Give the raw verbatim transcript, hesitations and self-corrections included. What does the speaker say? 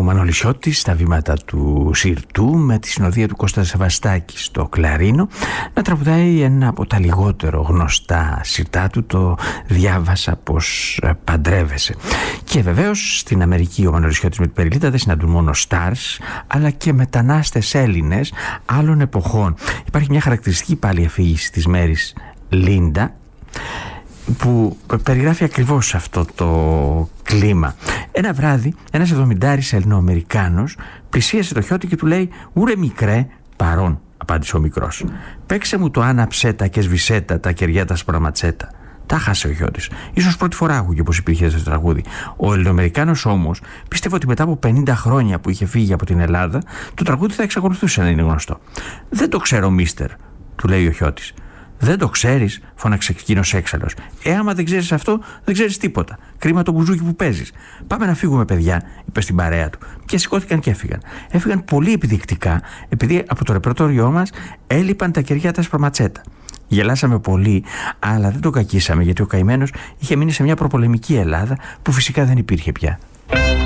Μανολισιώτης στα βήματα του Σιρτού με τη συνοδεία του Κώστα Σεβαστάκη στο κλαρίνο να τραγουδάει ένα από τα λιγότερο γνωστά σιρτά του, το «Διάβασα πως παντρεύεσαι». Και βεβαίως στην Αμερική ο Μανολισιώτης με την Περιλίτα δεν συναντούν μόνο stars αλλά και μετανάστες Έλληνες άλλων εποχών. Υπάρχει μια χαρακτηριστική πάλι αφήγηση της Μέρης Λίντα που περιγράφει ακριβώς αυτό το κλίμα. Ένα βράδυ ένας εβδομηντάρης Ελληνοαμερικάνος πλησίασε το Χιώτη και του λέει «Ούρε μικρέ, παρών», απάντησε ο μικρός. «Παίξε μου το άναψέτα και σβησέτα τα κεριά τα σπραματσέτα». Τα χάσε ο Χιώτης. Ίσως πρώτη φορά άκουγε πως υπήρχε αυτό το τραγούδι. Ο Ελληνοαμερικάνος όμως πίστευε ότι μετά από πενήντα χρόνια που είχε φύγει από την Ελλάδα το τραγούδι θα εξακολουθούσε να είναι γνωστό. «Δεν το ξέρω, μίστερ», του λέει ο Χιώτης. «Δεν το ξέρεις», φώναξε εκείνος έξαλλος. «Ε, άμα δεν ξέρεις αυτό, δεν ξέρεις τίποτα. Κρίμα το μπουζούκι που παίζεις. Πάμε να φύγουμε, παιδιά», είπε στην παρέα του. Και σηκώθηκαν και έφυγαν. Έφυγαν πολύ επιδεικτικά, επειδή από το ρεπερτόριό μας έλειπαν τα κεριά τα σπραματσέτα. Γελάσαμε πολύ, αλλά δεν το κακίσαμε, γιατί ο καημένος είχε μείνει σε μια προπολεμική Ελλάδα που φυσικά δεν υπήρχε πια.